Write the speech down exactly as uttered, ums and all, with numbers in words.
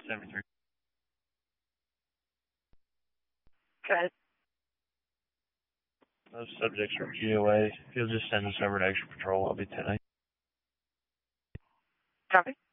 seventy-three. Okay. Those subjects are G O A. If you'll just send us over to extra patrol, I'll be ten eight. Copy.